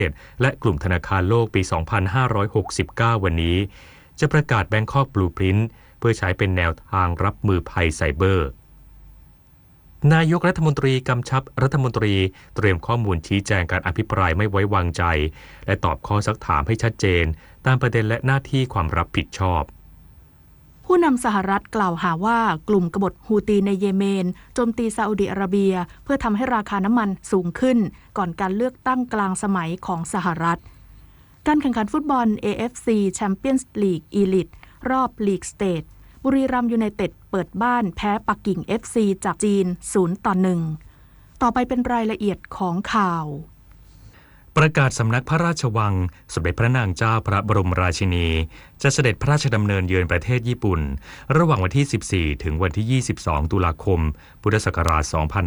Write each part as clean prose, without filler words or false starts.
และกลุ่มธนาคารโลกปี 2569 วันนี้จะประกาศ Bangkok Blueprint เพื่อใช้เป็นแนวทางรับมือภัยไซเบอร์นายกรัฐมนตรีกำชับรัฐมนตรีเตรียมข้อมูลชี้แจงการอภิปรายไม่ไว้วางใจและตอบข้อซักถามให้ชัดเจนตามประเด็นและหน้าที่ความรับผิดชอบผู้นำสหรัฐกล่าวหาว่ากลุ่มกบฏฮูตีในเยเมนโจมตีซาอุดิอาระเบียเพื่อทำให้ราคาน้ำมันสูงขึ้นก่อนการเลือกตั้งกลางสมัยของสหรัฐการแข่งขันฟุตบอล AFC Champions League Elite รอบลีกสเตทบุรีรัมย์ยูไนเต็ดเปิดบ้านแพ้ปักกิ่ง FC จากจีน 0-1 ต่อไปเป็นรายละเอียดของข่าวประกาศสำนักพระราชวังสมเด็จพระนางเจ้าพระบรมราชินีจะเสด็จพระราชดำเนินเยือนประเทศญี่ปุ่นระหว่างวันที่ 14 ถึงวันที่ 22 ตุลาคม พุทธศักราช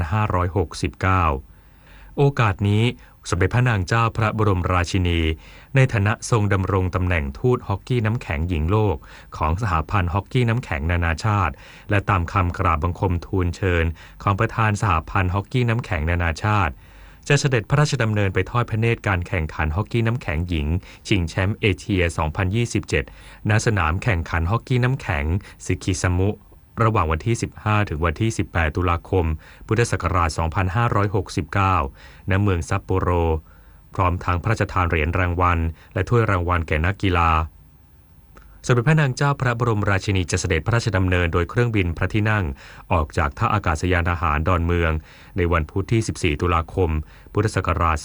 2569 โอกาสนี้สมเด็จพระนางเจ้าพระบรมราชินีในฐานะทรงดำรงตำแหน่งทูตฮอกกี้น้ำแข็งหญิงโลกของสหพันธ์ฮอกกี้น้ำแข็งนานาชาติและตามคำกราบบังคมทูลเชิญของประธานสหพันธ์ฮอกกี้น้ำแข็งนานาชาติจะเสด็จพระราชดำเนินไปทอดพระเนตรการแข่งขันฮอกกี้น้ำแข็งหญิงชิงแชมป์เอเชีย 2027 ณ สนามแข่งขันฮอกกี้น้ำแข็งซึคิซามุระหว่างวันที่ 15 ถึงวันที่ 18 ตุลาคม พุทธศักราช 2569 ณ เมืองซัปโปโรพร้อมทั้งพระราชทานเหรียญรางวัลและถ้วยรางวัลแก่นักกีฬาสมเด็จพระนางเจ้าพระบรมราชินีจะเสด็จพระราชดำเนินโดยเครื่องบินพระที่นั่งออกจากท่าอากาศยานทหารดอนเมืองในวันพุธที่ 14 ตุลาคม พุทธศักราช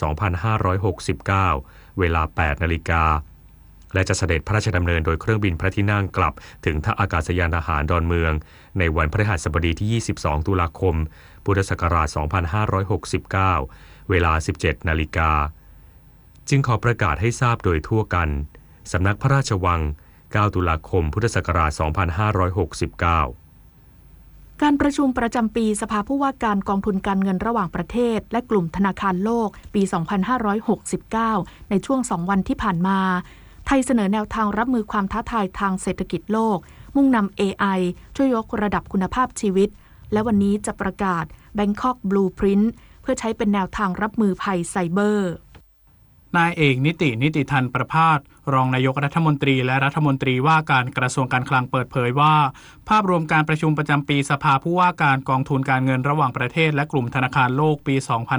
2569 เวลา 8 นาฬิกาและจะเสด็จพระราชดำเนินโดยเครื่องบินพระที่นั่งกลับถึงท่าอากาศยานทหารดอนเมืองในวันพฤหัสบดีที่ 22 ตุลาคม พุทธศักราช 2569 เวลา 17 นาฬิกาจึงขอประกาศให้ทราบโดยทั่วกันสำนักพระราชวัง9 ตุลาคม พุทธศักราช 2569 การประชุมประจำปีสภาผู้ว่าการกองทุนการเงินระหว่างประเทศและกลุ่มธนาคารโลกปี 2569 ในช่วง 2 วันที่ผ่านมาไทยเสนอแนวทางรับมือความท้าทายทางเศรษฐกิจโลกมุ่งนำ AI ช่วยยกระดับคุณภาพชีวิตและวันนี้จะประกาศ Bangkok Blueprint เพื่อใช้เป็นแนวทางรับมือภัยไซเบอร์นายเอกนิติธันประภาสรองนายกรัฐมนตรีและรัฐมนตรีว่าการกระทรวงการคลังเปิดเผยว่าภาพรวมการประชุมประจำปีสภาผู้ว่าการกองทุนการเงินระหว่างประเทศและกลุ่มธนาคารโลกปี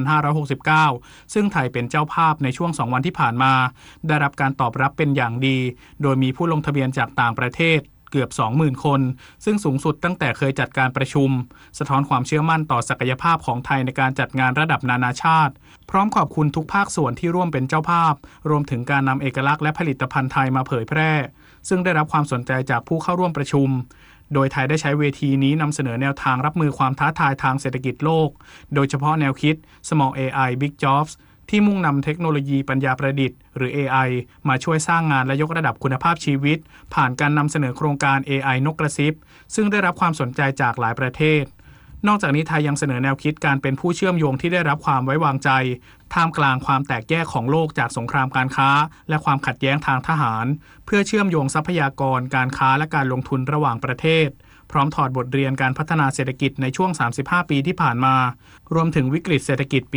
2569 ซึ่งไทยเป็นเจ้าภาพในช่วง 2 วันที่ผ่านมาได้รับการตอบรับเป็นอย่างดีโดยมีผู้ลงทะเบียนจากต่างประเทศเกือบ 20,000 คนซึ่งสูงสุดตั้งแต่เคยจัดการประชุมสะท้อนความเชื่อมั่นต่อศักยภาพของไทยในการจัดงานระดับนานาชาติพร้อมขอบคุณทุกภาคส่วนที่ร่วมเป็นเจ้าภาพรวมถึงการนำเอกลักษณ์และผลิตภัณฑ์ไทยมาเผยแพร่ซึ่งได้รับความสนใจจากผู้เข้าร่วมประชุมโดยไทยได้ใช้เวทีนี้นำเสนอแนวทางรับมือความท้าทายทางเศรษฐกิจโลกโดยเฉพาะแนวคิด Small AI Big Jobsที่มุ่งนำเทคโนโลยีปัญญาประดิษฐ์หรือ AI มาช่วยสร้างงานและยกระดับคุณภาพชีวิตผ่านการนำเสนอโครงการ AI นกกระซิบซึ่งได้รับความสนใจจากหลายประเทศนอกจากนี้ไทยยังเสนอแนวคิดการเป็นผู้เชื่อมโยงที่ได้รับความไว้วางใจท่ามกลางความแตกแยกของโลกจากสงครามการค้าและความขัดแย้งทางทหารเพื่อเชื่อมโยงทรัพยากรการค้าและการลงทุนระหว่างประเทศพร้อมถอดบทเรียนการพัฒนาเศรษฐกิจในช่วง 35 ปีที่ผ่านมารวมถึงวิกฤตเศรษฐกิจปี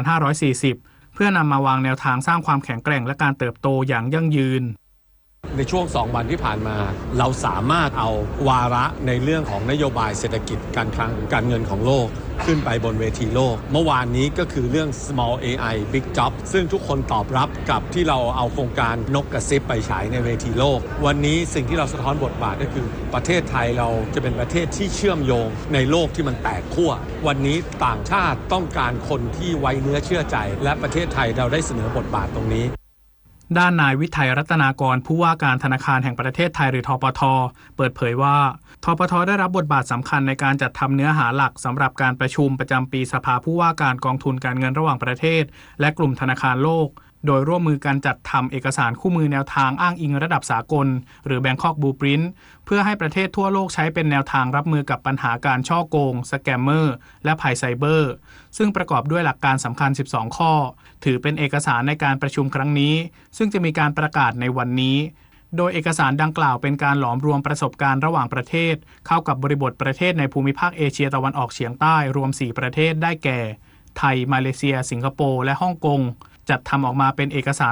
2540เพื่อนำมาวางแนวทางสร้างความแข็งแกร่งและการเติบโตอย่างยั่งยืนในช่วง 2 วันที่ผ่านมาเราสามารถเอาวาระในเรื่องของนโยบายเศรษฐกิจการคลังการเงินของโลกขึ้นไปบนเวทีโลกเมื่อวานนี้ก็คือเรื่อง Small AI Big Job ซึ่งทุกคนตอบรับกับที่เราเอาโครงการนกกระซิบไปฉายในเวทีโลกวันนี้สิ่งที่เราสะท้อนบทบาทก็คือประเทศไทยเราจะเป็นประเทศที่เชื่อมโยงในโลกที่มันแตกขั้ววันนี้ต่างชาติต้องการคนที่ไว้เนื้อเชื่อใจและประเทศไทยเราได้เสนอบทบาทตรงนี้ด้านนายวิทัยรัตนากรผู้ว่าการธนาคารแห่งประเทศไทยหรือธปท.เปิดเผยว่าธปท.ได้รับบทบาทสำคัญในการจัดทำเนื้อหาหลักสำหรับการประชุมประจำปีสภาผู้ว่าการกองทุนการเงินระหว่างประเทศและกลุ่มธนาคารโลกโดยร่วมมือกันจัดทำเอกสารคู่มือแนวทางอ้างอิงระดับสากลหรือ Bangkok Blueprint เพื่อให้ประเทศทั่วโลกใช้เป็นแนวทางรับมือกับปัญหาการฉ้อโกงสแกมเมอร์และภัยไซเบอร์ซึ่งประกอบด้วยหลักการสำคัญ12ข้อถือเป็นเอกสารในการประชุมครั้งนี้ซึ่งจะมีการประกาศในวันนี้โดยเอกสารดังกล่าวเป็นการหลอมรวมประสบการณ์ระหว่างประเทศเข้ากับบริบทประเทศในภูมิภาคเอเชียตะวันออกเฉียงใต้รวม4ประเทศได้แก่ไทยมาเลเซียสิงคโปร์และฮ่องกงจัดทำออกมาเป็นเอกสาร